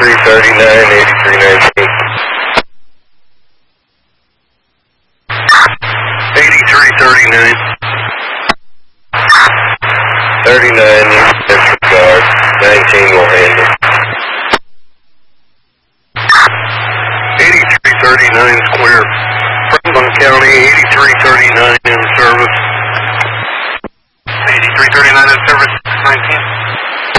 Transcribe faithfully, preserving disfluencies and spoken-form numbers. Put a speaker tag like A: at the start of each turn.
A: eighty-three thirty-nine, eighty-three nineteen. eighty-three thirty-nine. thirty-nine, disregard. nineteen will handle. eighty-three thirty-nine square. Franklin County, eighty-three thirty-nine in service. eighty-three thirty-nine in service, nineteen.